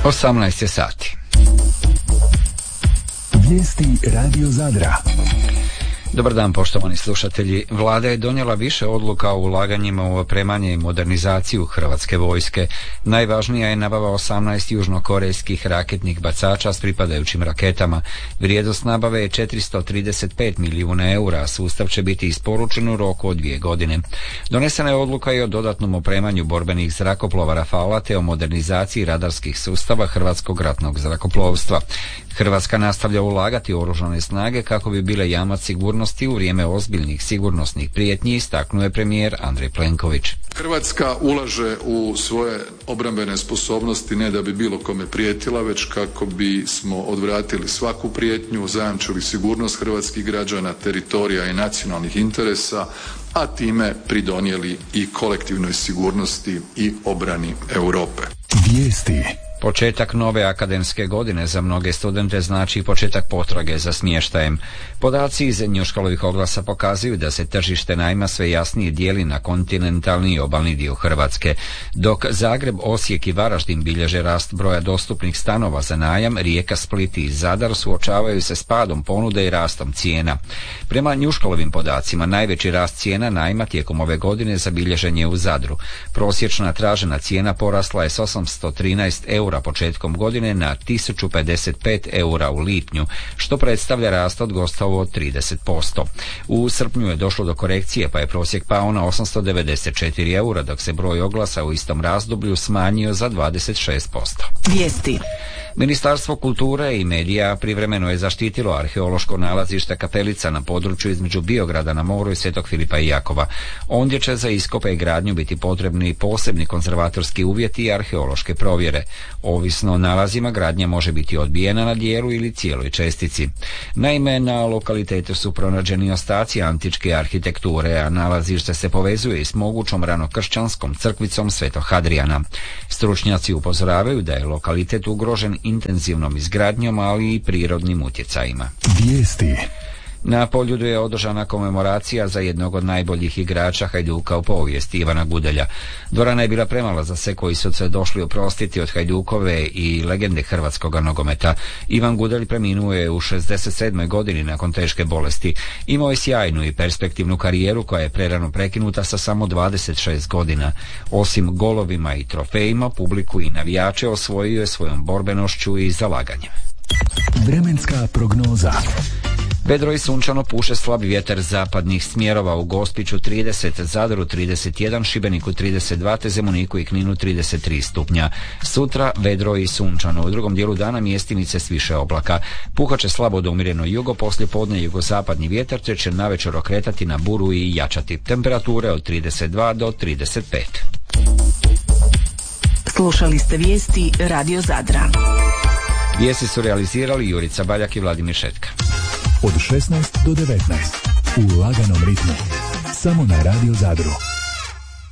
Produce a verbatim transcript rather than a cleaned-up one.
osamnaest je sati. Vijesti Radio Zadra. Dobar dan, poštovani slušatelji. Vlada je donijela više odluka o ulaganjima u opremanje i modernizaciju Hrvatske vojske. Najvažnija je nabava osamnaest južnokorejskih raketnih bacača s pripadajućim raketama. Vrijednost nabave je četiristo trideset pet milijuna eura, a sustav će biti isporučen u roku od dvije godine. Donesena je odluka i o dodatnom opremanju borbenih zrakoplova Rafala te o modernizaciji radarskih sustava Hrvatskog ratnog zrakoplovstva. Hrvatska nastavlja ulagati u oružane snage kako bi bile jamac sigurnosti u vrijeme ozbiljnih sigurnosnih prijetnji, istaknuo je premijer Andrej Plenković. Hrvatska ulaže u svoje obrambene sposobnosti ne da bi bilo kome prijetila, već kako bi smo odvratili svaku prijetnju, zajamčili sigurnost hrvatskih građana, teritorija i nacionalnih interesa, a time pridonijeli i kolektivnoj sigurnosti i obrani Europe. Vijesti. Početak nove akademske godine za mnoge studente znači početak potrage za smještajem. Podaci iz Njuškalovih oglasa pokazuju da se tržište najma sve jasnije dijeli na kontinentalni i obalni dio Hrvatske. Dok Zagreb, Osijek i Varaždin bilježe rast broja dostupnih stanova za najam, Rijeka, Split i Zadar suočavaju se s padom ponude i rastom cijena. Prema Njuškalovim podacima, najveći rast cijena najma tijekom ove godine zabilježen je u Zadru. Prosječna tražena cijena porasla je s osamsto trinaest eura početkom godine na tisuću pedeset pet eura u lipnju, što predstavlja rast od gotovo od trideset posto. U srpnju je došlo do korekcije, pa je prosjek pao na osamsto devedeset četiri eura, dok se broj oglasa u istom razdoblju smanjio za dvadeset šest posto. Vijesti. Ministarstvo kulture i medija privremeno je zaštitilo arheološko nalazište Kapelica na području između Biograda na moru i Svetog Filipa i Jakova. Ondje će za iskope i gradnju biti potrebni posebni konzervatorski uvjeti i arheološke provjere. Ovisno o nalazima, gradnja može biti odbijena na dijelu ili cijeloj čestici. Naime, na lokalitetu su pronađeni ostaci antičke arhitekture, a nalazište se povezuje i s mogućom ranokršćanskom crkvicom Svetog Hadrijana. Stručnjaci upozoravaju da je lokalitet ugrožen intenzivnom izgradnjom, ali i prirodnim utjecajima. Vijesti. Na Poljudu je održana komemoracija za jednog od najboljih igrača Hajduka u povijesti, Ivana Gudelja. Dvorana je bila premala za sve koji su se došli oprostiti od Hajdukove i legende hrvatskog nogometa. Ivan Gudelj preminuo je u šezdeset sedmoj godini nakon teške bolesti. Imao je sjajnu i perspektivnu karijeru koja je prerano prekinuta sa samo dvadeset šest godina. Osim golovima i trofejima, publiku i navijače osvojio je svojom borbenošću i zalaganjem. Vremenska prognoza. Vedro i sunčano, puše slab vjetar zapadnih smjerova, u Gospiću trideset, Zadru trideset jedan, Šibeniku trideset dva, te Zemuniku i Kninu trideset tri stupnja. Sutra vedro i sunčano, u drugom dijelu dana mjestimice s više oblaka. Puhat će slabo do umjereno jugo, poslije podne jugozapadni vjetar, te će navečer okretati na buru i jačati. Temperature od trideset dva do trideset pet. Slušali ste vijesti Radio Zadra. Vijesti su realizirali Jurica Baljak i Vladimir Šetka. Od šesnaest do devetnaest u laganom ritmu. Samo na Radio Zadru.